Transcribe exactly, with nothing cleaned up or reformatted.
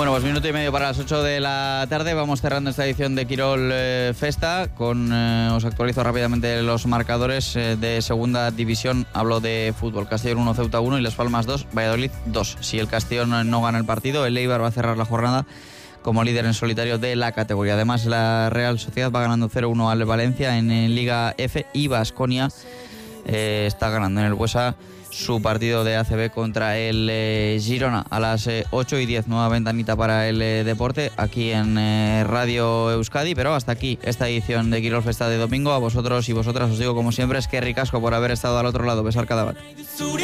Bueno, pues minuto y medio para las ocho de la tarde. Vamos cerrando esta edición de Quirol eh, Festa. Con, eh, os actualizo rápidamente los marcadores eh, de segunda división. Hablo de fútbol. Castellón uno, Ceuta uno y Las Palmas dos, Valladolid dos. Si el Castellón no gana el partido, el Eibar va a cerrar la jornada como líder en solitario de la categoría. Además, la Real Sociedad va ganando cero uno al Valencia en, en Liga F y Baskonia eh, está ganando en el Buesa su partido de A C B contra el eh, Girona a las eh, ocho y diez. Nueva ventanita para el eh, deporte aquí en eh, Radio Euskadi. Pero hasta aquí esta edición de Quirol Festa de domingo. A vosotros y vosotras os digo como siempre es que ricasco por haber estado al otro lado. Besar cada bat.